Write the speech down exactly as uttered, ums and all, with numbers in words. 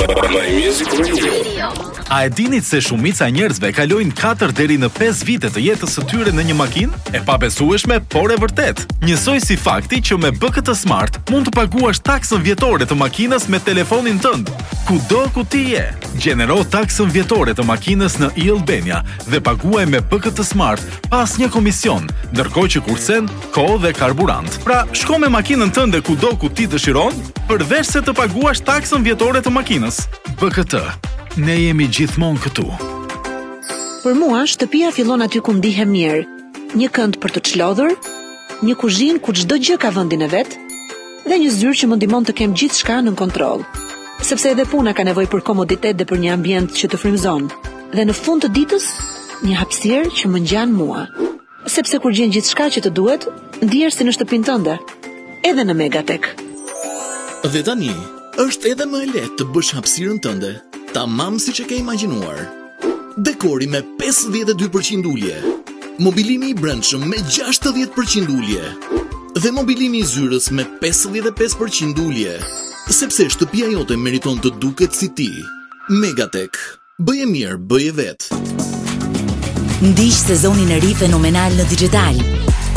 My Music Radio. A e dinit se shumica e njerëzve kalojnë katër deri në pesë vite të jetës së tyre në një makinë? E pabesueshme, por e vërtet. Njësoj si fakti që me B K T Smart mund të paguash taksën vjetore të makinës me telefonin tënd. Kudo ku ti je, gjenero taksën vjetore të makinës në e-Albania dhe paguaj me B K T Smart pas një komision, ndërkohë që kursen kohë dhe karburant. Pra, shko me makinën tënde kudo ku ti dëshiron, përveç se të paguash taksën vjetore të makinës. B K T. Ne jemi gjithmonë këtu. Për mua, shtëpia fillon aty ku ndihem mirë. Një kënd për të çlodhur, një kuzhinë ku çdo gjë ka vendin e vet, dhe një zyrë që më ndihmon të kem gjithçka në kontroll. Sepse edhe puna ka nevojë për komoditet dhe për një ambient që të frymëzon. Dhe në fund të ditës, një hapësirë që më ngjan mua. Sepse kur gjen gjithçka që të duhet, ndihesh si në shtëpinë tënde, edhe në Megatech. Dhe tani, është edhe më e lehtë të bësh hapësirën tënde tamam siç e ke imagjinuar. Dekori me pesëdhjetë e dy përqind ulje, mobilimi i brendshëm me gjashtëdhjetë përqind ulje dhe mobilimi i zyrës me pesëdhjetë e pesë përqind ulje. Sepse shtëpia jote meriton të duket si ti. Megatech. Bëje mirë, bëje vet. Ndiq sezonin e ri fenomenal në digital.